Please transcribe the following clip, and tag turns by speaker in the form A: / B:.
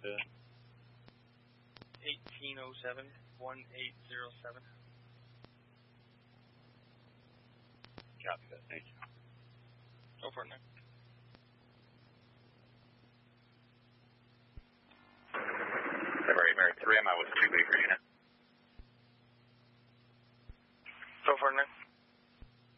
A: 1807, 1807.
B: Copy that, thank you.
A: Go for it, man.
B: February 3, I was 2 Baker unit.
A: Go for it, man.